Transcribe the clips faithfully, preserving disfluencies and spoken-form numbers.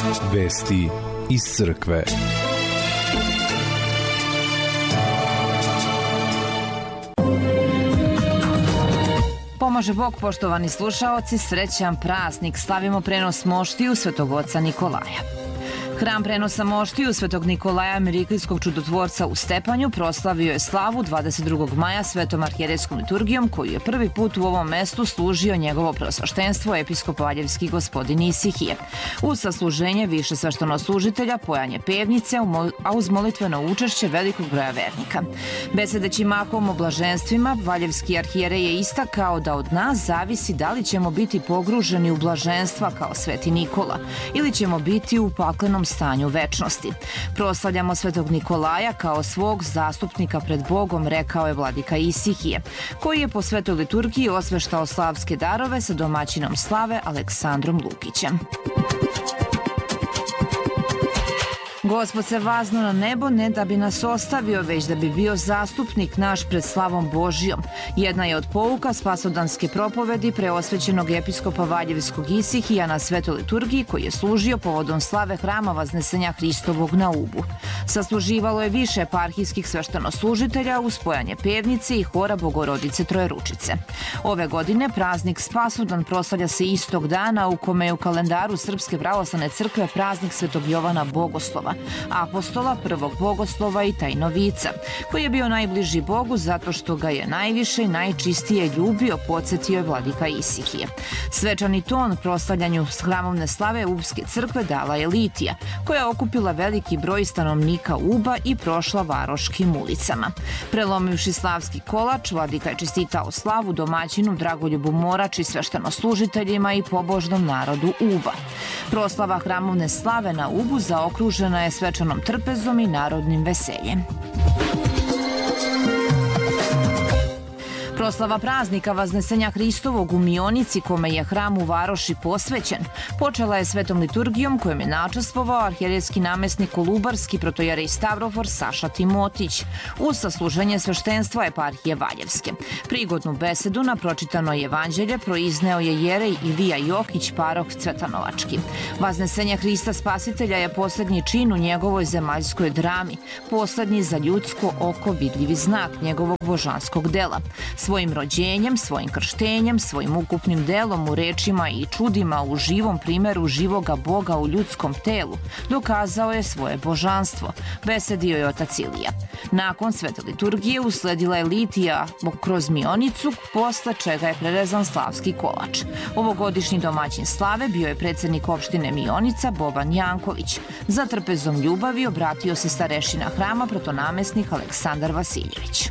Vesti iz crkve. Pomaže Bog, poštovani slušaoci, srećan praznik. Slavimo prenos moštiju Svetog oca Nikolaja. Hram prenosa moštiju Svetog Nikolaja, Miriklijskog čudotvorca u Stepanju, proslavio je slavu dvadeset drugog maja svetom arhijerejskom liturgijom, koju je prvi put u ovom mestu služio njegovo preosvaštenstvo episkop Valjevski gospodin Isihije. Uz sasluženje više sveštenoslужitelja, pojanje pevnice, a uz molitveno učešće velikog broja vernika. Besedeći mahom o blaženstvima, Valjevski arhijerej je istakao da od nas zavisi da li ćemo biti pogruženi u blaženstva kao sveti Nikola ili ćemo biti u paklenom stanju večnosti. Proslavljamo svetog Nikolaja kao svog zastupnika pred Bogom, rekao je vladika Isihije, koji je po svetoj liturgiji osveštao slavske darove sa domaćinom slave Aleksandrom Lukićem. Gospod se vazno na nebo ne da bi nas ostavio, već da bi bio zastupnik naš pred slavom Božijom. Jedna je od pouka spasodanske propovedi preosvećenog episkopa Valjevskog Isihija na svetoj liturgiji, koji je služio povodom slave hrama Vaznesenja Hristovog na Ubu. Sasluživalo je više eparhijskih sveštenoslужitelja uz pojanje pevnice i hora Bogorodice Trojeručice. Ove godine praznik Spasodan proslavlja se istog dana u kome je u kalendaru Srpske pravoslavne crkve praznik Svetog Jovana Bogoslova, apostola, prvog bogoslova i tajnovica, koji je bio najbliži Bogu zato što ga je najviše i najčistije ljubio, podsjetio je vladika Isihije. Svečani ton proslavljanju hramovne slave Ubske crkve dala je Litija, koja je okupila veliki broj stanovnika Uba i prošla varoškim ulicama. Prelomivši slavski kolač, vladika je čestitao slavu domaćinu Dragoljubu Morač i sveštenoslужiteljima i pobožnom narodu Uba. Proslava hramovne slave na Ubu zaokružena je svečanom trpezom i narodnim veseljem. Proslava praznika Vaznesenja Hristovog u Mionici, kome je hram u varoši posvećen, počela je svetom liturgijom kojom je načastvovao arhijerejski namesnik Kolubarski protojerej Stavrofor Saša Timotić uz sasluženje sveštenstva eparhije Valjevske. Prigodnu besedu na pročitano evanđelje proizneo je jerej Ilija Jokić, paroh Cvetanovački. Vaznesenje Hrista Spasitelja je poslednji čin u njegovoj zemaljskoj drami, poslednji za ljudsko oko vidljivi znak njegovog božanskog dela. Svojim rođenjem, svojim krštenjem, svojim ukupnim delom u rečima i čudima u živom primeru živoga Boga u ljudskom telu dokazao je svoje božanstvo, besedio je otac Ilija. Nakon svete liturgije usledila je litija kroz Mionicu, posle čega je prerezan slavski kolač. Ovogodišnji domaćin slave bio je predsednik opštine Mionica Boban Janković. Za trpezom ljubavi obratio se starešina hrama protonamesnik Aleksandar Vasiljević.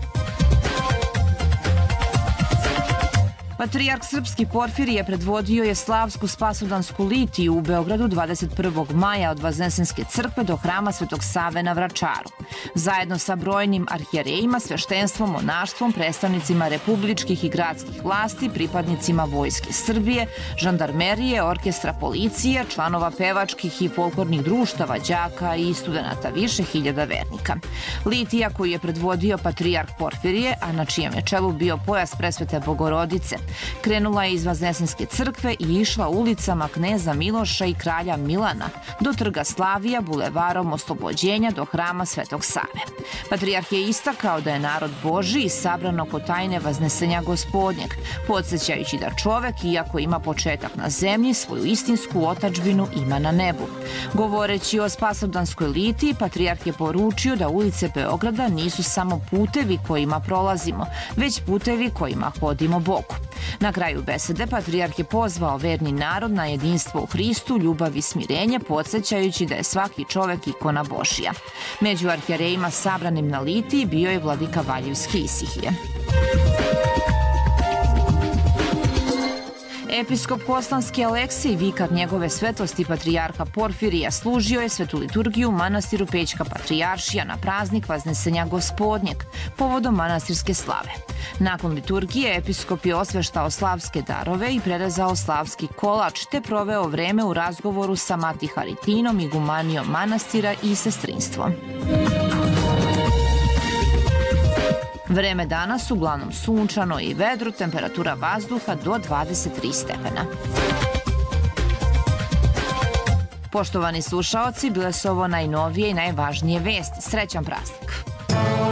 Patrijarh srpski Porfirije predvodio je slavsku spasodansku litiju u Beogradu dvadeset prvog maja od Vaznesenske crkve do hrama Svetog Save na Vračaru. Zajedno sa brojnim arhijerejima, sveštenstvom, monaštvom, predstavnicima republičkih i gradskih vlasti, pripadnicima Vojske Srbije, žandarmerije, orkestra policije, članova pevačkih i folklornih društava, đaka i studenata, više hiljada vernika. Litija koju je predvodio patrijarh Porfirije, a na čijem je čelu bio pojas presvete Bogorodice, krenula je iz Vaznesenske crkve i išla ulicama Kneza Miloša i kralja Milana do trga Slavija, bulevarom Oslobođenja do hrama Svetog Save. Patrijarh je istakao da je narod Božiji sabran oko tajne Vaznesenja Gospodnjeg, podsjećajući da čovek, iako ima početak na zemlji, svoju istinsku otadžbinu ima na nebu. Govoreći o spasodanskoj litiji, patrijarh je poručio da ulice Beograda nisu samo putevi kojima prolazimo, već putevi kojima hodimo Bogu. Na kraju besede patrijarh je pozvao verni narod na jedinstvo u Hristu, ljubav i smirenje, podsjećajući da je svaki čovek ikona Božija. Među arhijerejima sabranim na litiji bio je vladika Valjevski Isihije. Episkop Koslanski Aleksij, vikar njegove svetosti patrijarha Porfirija, služio je svetu liturgiju u manastiru Pećka Patrijaršija na praznik Vaznesenja Gospodnjeg, povodom manastirske slave. Nakon liturgije, episkop je osveštao slavske darove i prerezao slavski kolač, te proveo vreme u razgovoru sa Mati Haritinom, igumanijom manastira i sestrinstvom. Vreme danas uglavnom sunčano i vedro, temperatura vazduha do dvadeset tri stepena. Poštovani slušaoci, bile su ovo najnovije i najvažnije vesti. Srećan praznik!